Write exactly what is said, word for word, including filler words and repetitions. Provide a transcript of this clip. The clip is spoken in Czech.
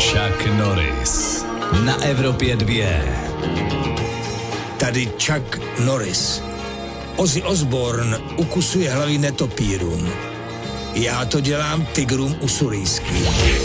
Chuck Norris na Evropě dvě. Tady Chuck Norris. Ozzy Osbourne ukusuje hlavy netopírům. Já to dělám tigrům usurijským.